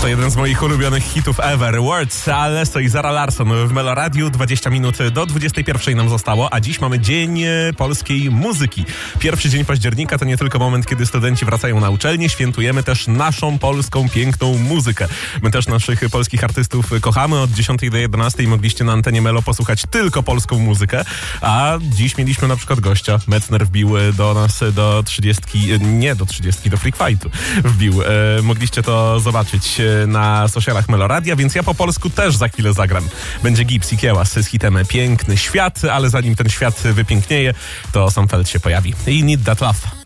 To jeden z moich ulubionych hitów ever. Words, Alesso i Zara Larsson w Meloradiu. 20 minut do 21 nam zostało, a dziś mamy Dzień Polskiej Muzyki. Pierwszy dzień października to nie tylko moment, kiedy studenci wracają na uczelnię, świętujemy też naszą polską, piękną muzykę. My też naszych polskich artystów kochamy. Od 10 do 11 mogliście na antenie Melo posłuchać tylko polską muzykę, a dziś mieliśmy na przykład gościa. Metzner wbił do nas do 30, nie do 30, do Freak Fightu wbił. Mogliście to zobaczyć na socialach Meloradia, więc ja po polsku też za chwilę zagram. Będzie Gips i Kiełas z hitem Piękny Świat, ale zanim ten świat wypięknieje, to Sam Feld się pojawi. I Need That Love.